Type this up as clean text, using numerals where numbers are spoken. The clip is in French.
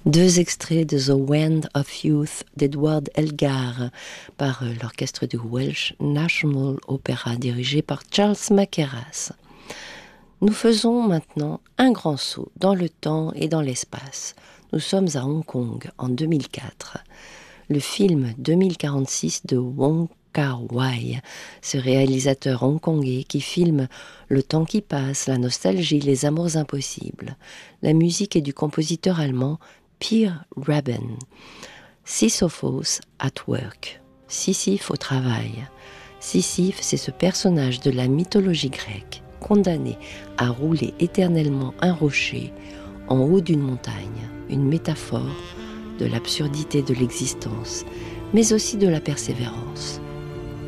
Deux extraits de The Wind of Youth d'Edward Elgar par l'orchestre du Welsh National Opera dirigé par Charles Mackerras. Nous faisons maintenant un grand saut dans le temps et dans l'espace. Nous sommes à Hong Kong en 2004. Le film 2046 de Wong Kar-wai, ce réalisateur hongkongais qui filme le temps qui passe, la nostalgie, les amours impossibles. La musique est du compositeur allemand Pierre Rabin. Sisyphos at work. Sisyphe au travail. Sisyphe, c'est ce personnage de la mythologie grecque, condamné à rouler éternellement un rocher en haut d'une montagne, une métaphore de l'absurdité de l'existence, mais aussi de la persévérance.